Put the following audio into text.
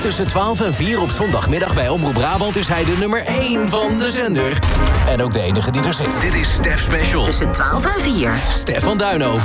Tussen 12 en 4 op zondagmiddag bij Omroep Brabant is hij de nummer 1 van de zender. En ook de enige die er zit. Dit is Stef Special. Tussen 12 en 4. Stef van Duinhoven.